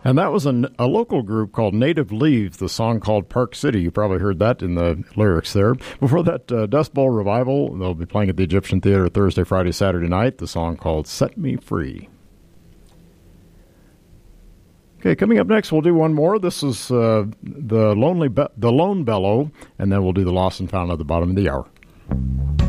And that was a local group called Native Leaves, the song called Park City. You probably heard that in the lyrics there. Before that, Dust Bowl Revival. They'll be playing at the Egyptian Theater Thursday, Friday, Saturday night. The song called Set Me Free. Okay, coming up next, we'll do one more. This is the Lone Bellow, and then we'll do the Lost and Found at the bottom of the hour.